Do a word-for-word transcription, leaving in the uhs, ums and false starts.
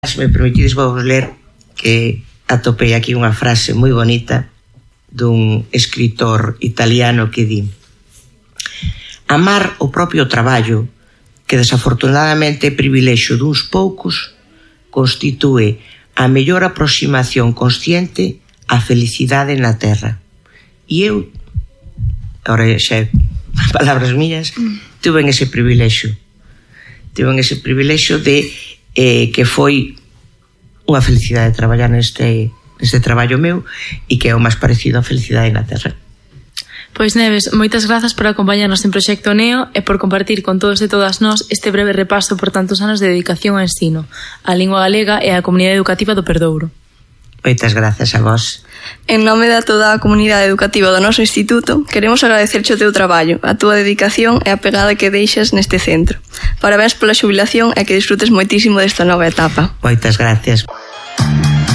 Se me permitides vou ler que atopei aquí unha frase moi bonita dun escritor italiano que di: amar o propio traballo, que desafortunadamente é privilexio duns poucos, constitúe a mellor aproximación consciente á felicidade na terra. E eu, agora xa palabras mías, tuve ese privilexio. Tuve ese privilexio de eh, que foi unha felicidade traballar neste, neste traballo meu e que é o máis parecido á felicidade na terra. Pois Neves, moitas grazas por acompañarnos en Proxecto Neo e por compartir con todos e todas nós este breve repaso por tantos anos de dedicación ao ensino, á lingua galega e á comunidade educativa do Perdouro. Moitas grazas a vos. En nome de toda a comunidade educativa do noso instituto, queremos agradecerche o teu traballo, a túa dedicación e a pegada que deixas neste centro. Parabéns pola xubilación e que disfrutes moitísimo desta nova etapa. Moitas gracias.